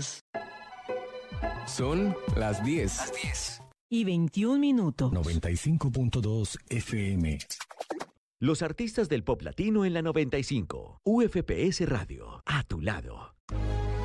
Son las 10. Y 21 minutos. 95.2 FM. Los artistas del pop latino en la 95. UFPS Radio. A tu lado.